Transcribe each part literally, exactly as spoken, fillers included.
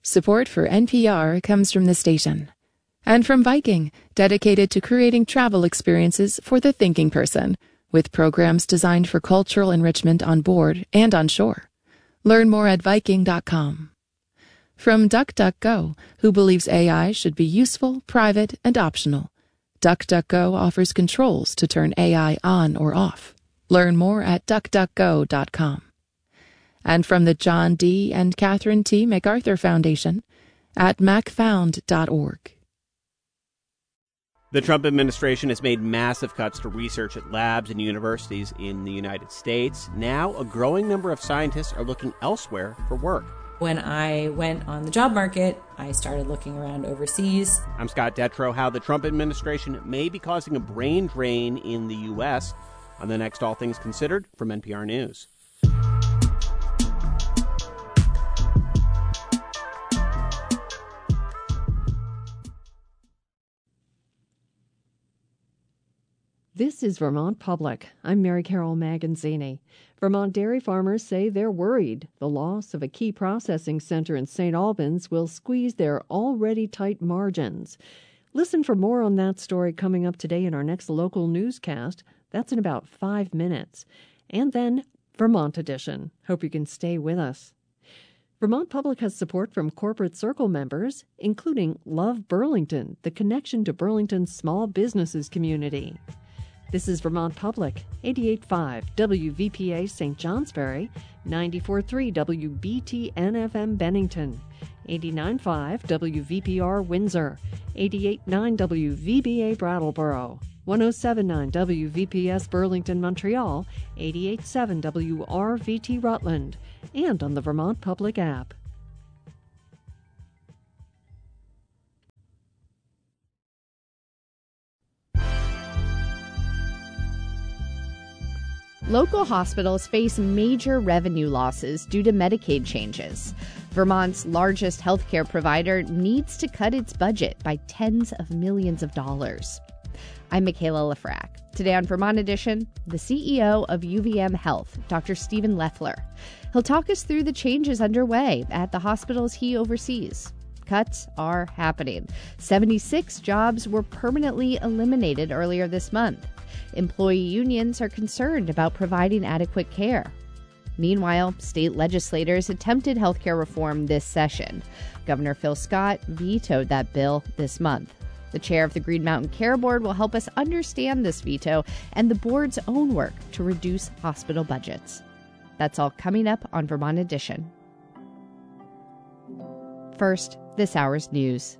Support for N P R comes from the station. And from Viking, dedicated to creating travel experiences for the thinking person, with programs designed for cultural enrichment on board and on shore. Learn more at Viking dot com. From DuckDuckGo, who believes A I should be useful, private, and optional. DuckDuckGo offers controls to turn A I on or off. Learn more at Duck Duck Go dot com. And from the John D. and Catherine T. MacArthur Foundation at mac found dot org. The Trump administration has made massive cuts to research at labs and universities in the United States. Now, a growing number of scientists are looking elsewhere for work. When I went on the job market, I started looking around overseas. I'm Scott Detrow. How the Trump administration may be causing a brain drain in the U S on the next All Things Considered from N P R News. This is Vermont Public. I'm Mary Carol Maganzini. Vermont dairy farmers say they're worried the loss of a key processing center in Saint Albans will squeeze their already tight margins. Listen for more on that story coming up today in our next local newscast. That's in about five minutes. And then Vermont Edition. Hope you can stay with us. Vermont Public has support from Corporate Circle members, including Love Burlington, the connection to Burlington's small businesses community. This is Vermont Public, eighty-eight point five W V P A Saint Johnsbury, ninety-four point three W B T N F M Bennington, eighty-nine point five W V P R Windsor, eighty-eight point nine W V B A Brattleboro, one oh seven point nine W V P S Burlington Montreal, eighty-eight point seven W R V T Rutland, and on the Vermont Public app. Local hospitals face major revenue losses due to Medicaid changes. Vermont's largest healthcare provider needs to cut its budget by tens of millions of dollars. I'm Michaela Lafrac. Today on Vermont Edition, the C E O of U V M Health, Doctor Stephen Leffler. He'll talk us through the changes underway at the hospitals he oversees. Cuts are happening. seventy-six jobs were permanently eliminated earlier this month. Employee unions are concerned about providing adequate care. Meanwhile, state legislators attempted healthcare reform this session. Governor Phil Scott vetoed that bill this month. The chair of the Green Mountain Care Board will help us understand this veto and the board's own work to reduce hospital budgets. That's all coming up on Vermont Edition. First, this hour's news.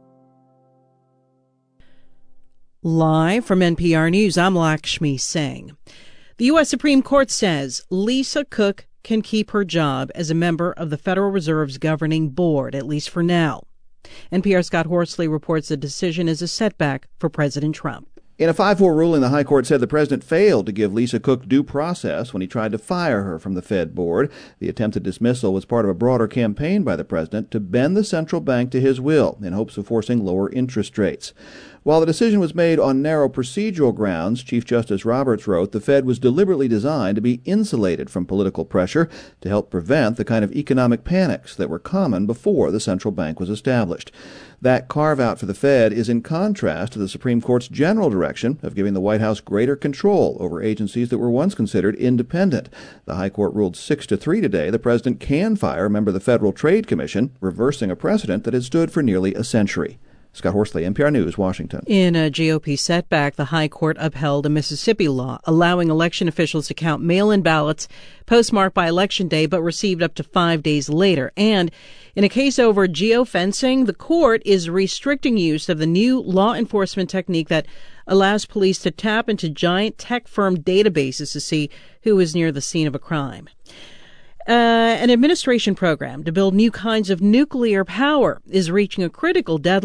Live from N P R News, I'm Lakshmi Singh. The U S Supreme Court says Lisa Cook can keep her job as a member of the Federal Reserve's governing board, at least for now. N P R's Scott Horsley reports the decision is a setback for President Trump. In a five four ruling, the High Court said the president failed to give Lisa Cook due process when he tried to fire her from the Fed board. The attempted dismissal was part of a broader campaign by the president to bend the central bank to his will in hopes of forcing lower interest rates. While the decision was made on narrow procedural grounds, Chief Justice Roberts wrote the Fed was deliberately designed to be insulated from political pressure to help prevent the kind of economic panics that were common before the central bank was established. That carve-out for the Fed is in contrast to the Supreme Court's general direction of giving the White House greater control over agencies that were once considered independent. The High Court ruled six to three today the president can fire a member of the Federal Trade Commission, reversing a precedent that has stood for nearly a century. Scott Horsley, N P R News, Washington. In a G O P setback, the High Court upheld a Mississippi law allowing election officials to count mail-in ballots postmarked by Election Day but received up to five days later. And in a case over geofencing, the court is restricting use of the new law enforcement technique that allows police to tap into giant tech firm databases to see who is near the scene of a crime. Uh, an administration program to build new kinds of nuclear power is reaching a critical deadline.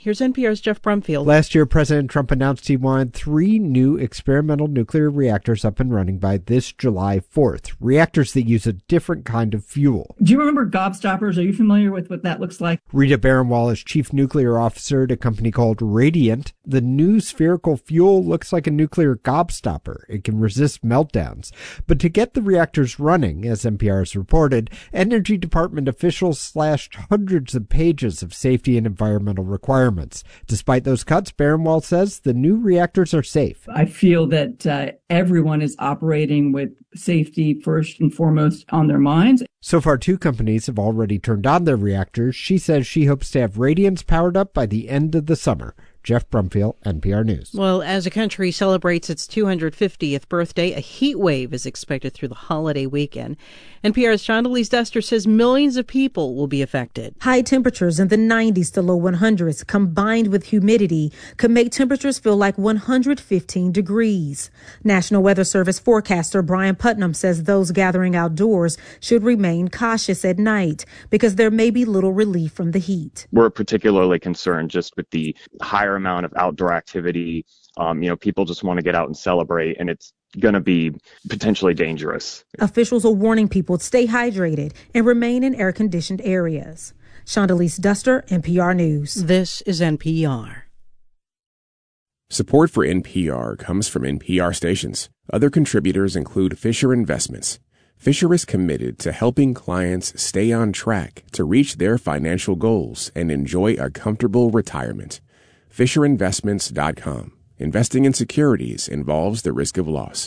Here's N P R's Jeff Brumfield. Last year, President Trump announced he wanted three new experimental nuclear reactors up and running by this July fourth. Reactors that use a different kind of fuel. Do you remember gobstoppers? Are you familiar with what that looks like? Rita Baranwal is chief nuclear officer at a company called Radiant. The new spherical fuel looks like a nuclear gobstopper. It can resist meltdowns. But to get the reactors running, as N P R has reported, Energy Department officials slashed hundreds of pages of safety and environmental requirements. Despite those cuts, Baranwal says the new reactors are safe. I feel that uh, everyone is operating with safety first and foremost on their minds. So far, two companies have already turned on their reactors. She says she hopes to have Radiance powered up by the end of the summer. Jeff Brumfield, N P R News. Well, as the country celebrates its two hundred fiftieth birthday, a heat wave is expected through the holiday weekend. N P R's Shondelise Duster says millions of people will be affected. High temperatures in the nineties to low hundreds combined with humidity could make temperatures feel like one hundred fifteen degrees. National Weather Service forecaster Brian Putnam says those gathering outdoors should remain cautious at night because there may be little relief from the heat. We're particularly concerned just with the higher amount of outdoor activity. Um, you know, people just want to get out and celebrate, and it's going to be potentially dangerous. Officials are warning people to stay hydrated and remain in air-conditioned areas. Shondelise Duster, N P R News. This is N P R. Support for N P R comes from N P R stations. Other contributors include Fisher Investments. Fisher is committed to helping clients stay on track to reach their financial goals and enjoy a comfortable retirement. Fisher Investments dot com. Investing in securities involves the risk of loss.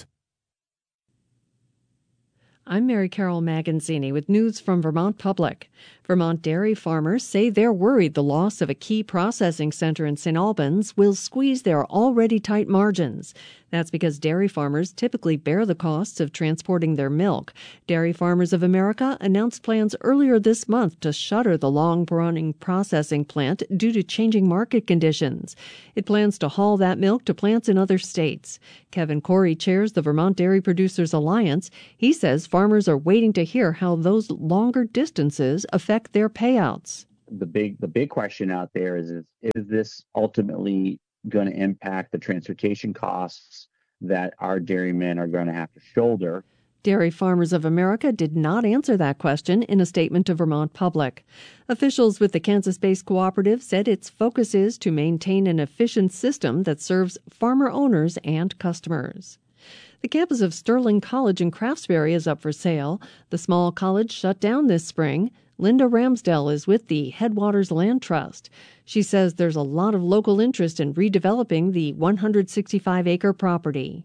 I'm Mary Carol Maganzini with news from Vermont Public. Vermont dairy farmers say they're worried the loss of a key processing center in Saint Albans will squeeze their already tight margins. That's because dairy farmers typically bear the costs of transporting their milk. Dairy Farmers of America announced plans earlier this month to shutter the long-running processing plant due to changing market conditions. It plans to haul that milk to plants in other states. Kevin Corey chairs the Vermont Dairy Producers Alliance. He says farmers are waiting to hear how those longer distances affect their payouts. The big the big question out there is, is, is this ultimately going to impact the transportation costs that our dairymen are going to have to shoulder? Dairy Farmers of America did not answer that question in a statement to Vermont Public. Officials with the Kansas-based cooperative said its focus is to maintain an efficient system that serves farmer owners and customers. The campus of Sterling College in Craftsbury is up for sale. The small college shut down this spring. Linda Ramsdell is with the Headwaters Land Trust. She says there's a lot of local interest in redeveloping the one hundred sixty-five acre property.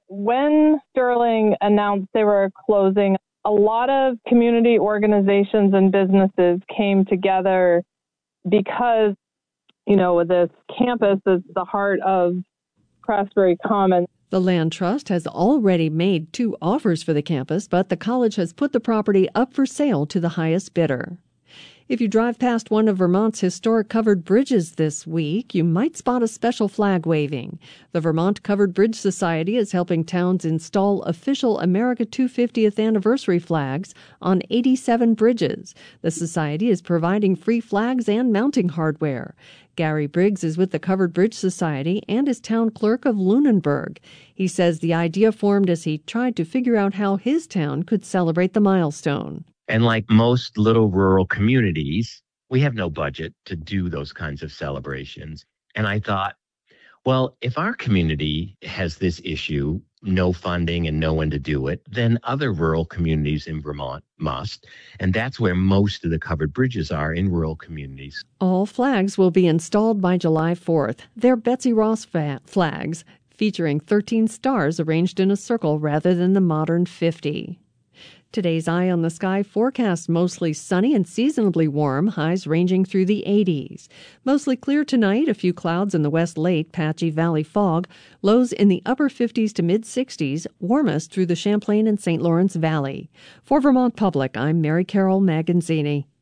When Sterling announced they were closing, a lot of community organizations and businesses came together because, you know, this campus is the heart of Craftsbury Commons. The Land Trust has already made two offers for the campus, but the college has put the property up for sale to the highest bidder. If you drive past one of Vermont's historic covered bridges this week, you might spot a special flag waving. The Vermont Covered Bridge Society is helping towns install official America two hundred fiftieth anniversary flags on eighty-seven bridges. The society is providing free flags and mounting hardware. Gary Briggs is with the Covered Bridge Society and is town clerk of Lunenburg. He says the idea formed as he tried to figure out how his town could celebrate the milestone. And like most little rural communities, we have no budget to do those kinds of celebrations. And I thought, well, if our community has this issue, no funding and no one to do it, then other rural communities in Vermont must. And that's where most of the covered bridges are, in rural communities. All flags will be installed by July fourth. They're Betsy Ross fa- flags, featuring thirteen stars arranged in a circle rather than the modern fifty. Today's Eye on the Sky forecast: mostly sunny and seasonably warm, highs ranging through the eighties. Mostly clear tonight, a few clouds in the west late, patchy valley fog, lows in the upper fifties to mid-sixties, warmest through the Champlain and Saint Lawrence Valley. For Vermont Public, I'm Mary Carol Maganzini.